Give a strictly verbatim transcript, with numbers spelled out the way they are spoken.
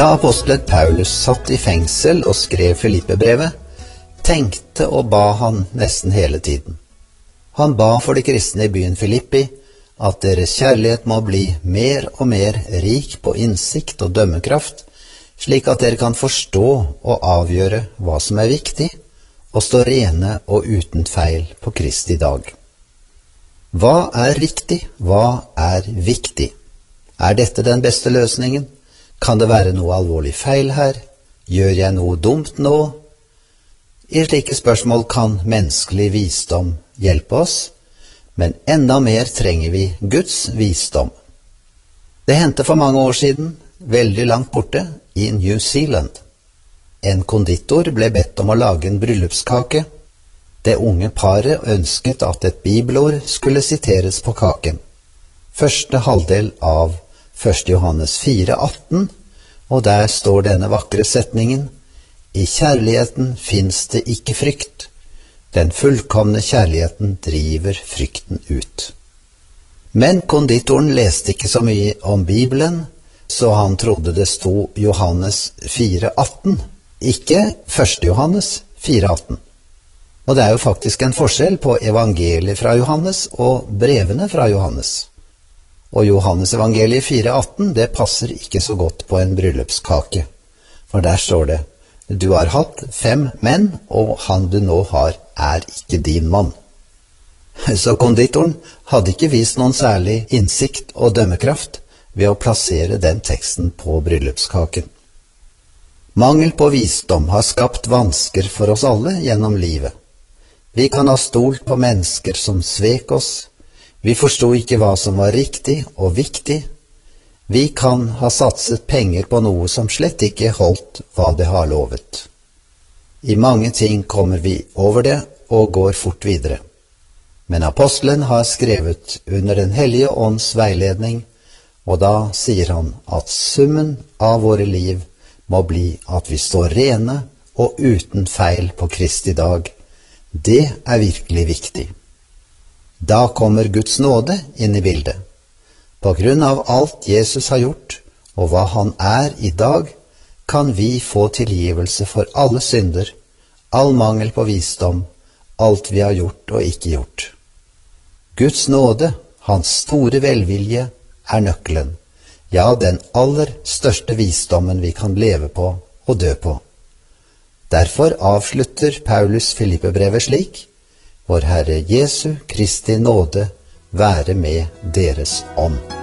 Da apostelen Paulus satt i fengsel og skrev Filippebrevet, tenkte og ba han nesten hele tiden. Han ba for de kristne i byen Filippi at deres kjærlighet må bli mer og mer rik på innsikt og dømmekraft, slik at dere kan forstå og avgjøre hva som er viktig, og stå rene og uten feil på Kristi dag. Hva er riktig? Hva er viktig? Er dette den beste løsningen? Kan det være noe alvorlig feil her? Gjør jeg noe dumt nå? I slike spørsmål kan menneskelig visdom hjelpe oss, men enda mer trenger vi Guds visdom. Det hendte for mange år siden, veldig langt borte, i New Zealand. En konditor ble bedt om å lage en bryllupskake. Det unge paret ønsket at et bibelord skulle siteres på kaken. Første halvdel av første Johannes fire atten, og der står denne vakre setningen: I kjærligheten finnes det ikke frykt. Den fullkomne kjærligheten driver frykten ut. Men konditoren leste ikke så mye om Bibelen, så han trodde det sto Johannes fire atten, ikke første Johannes fire atten. Og det er jo faktisk en forskjell på evangeliet fra Johannes og brevene fra Johannes. Og Johannes evangeliet fire atten, det passer ikke så godt på en bryllupskake. For der står det: Du har hatt fem menn, og han du nå har, er ikke din mann. Så konditoren hadde ikke vist noen særlig innsikt og dømmekraft ved å plassere den teksten på bryllupskaken. Mangel på visdom har skapt vansker for oss alle gjennom livet. Vi kan ha stolt på mennesker som svek oss. Vi forstod ikke hva som var riktig og viktig. Vi kan ha satset penger på noe som slett ikke holdt hva det har lovet. I mange ting kommer vi over det og går fort videre. Men apostelen har skrevet under Den hellige ånds veiledning, og da sier han at summen av våre liv må bli at vi står rene og uten feil på Kristi dag. Det er virkelig viktig. Da kommer Guds nåde inn i bildet. På grunn av alt Jesus har gjort, og hva han er i dag, kan vi få tilgivelse for alle synder, all mangel på visdom, alt vi har gjort og ikke gjort. Guds nåde, hans store velvilje, er nøkkelen, ja, den aller største visdommen vi kan leve på og dø på. Derfor avslutter Paulus Filippebrevet slik: Vår Herre Jesu Kristi nåde være med deres ånd.